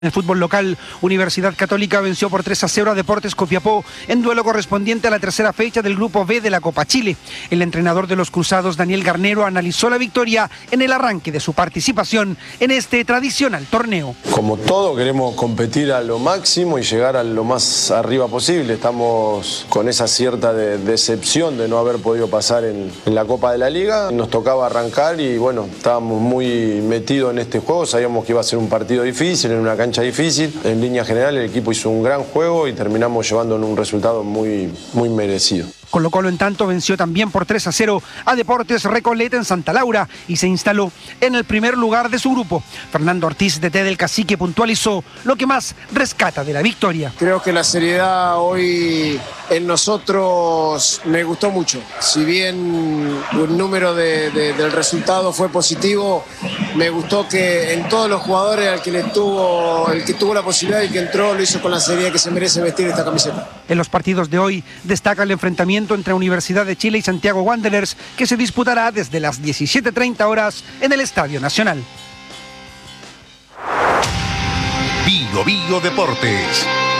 En el fútbol local, Universidad Católica venció por 3-0 a Deportes Copiapó en duelo correspondiente a la tercera fecha del Grupo B de la Copa Chile. El entrenador de los Cruzados, Daniel Garnero, analizó la victoria en el arranque de su participación en este tradicional torneo. Como todo, queremos competir a lo máximo y llegar a lo más arriba posible. Estamos con esa cierta decepción de no haber podido pasar en la Copa de la Liga. Nos tocaba arrancar y bueno, estábamos muy metidos en este juego. Sabíamos que iba a ser un partido difícil, en una cancha difícil. En línea general el equipo hizo un gran juego y terminamos llevándonos un resultado muy merecido. Colo-Colo en tanto venció también por 3-0 a Deportes Recoleta en Santa Laura y se instaló en el primer lugar de su grupo. Fernando Ortiz, DT del Cacique, puntualizó lo que más rescata de la victoria. Creo que la seriedad hoy en nosotros me gustó mucho. Si bien el número del resultado fue positivo, me gustó que en todos los jugadores el que tuvo la posibilidad y que entró lo hizo con la seriedad que se merece vestir esta camiseta. En los partidos de hoy destaca el enfrentamiento entre Universidad de Chile y Santiago Wanderers, que se disputará desde las 17:30 horas en el Estadio Nacional. Bio Deportes.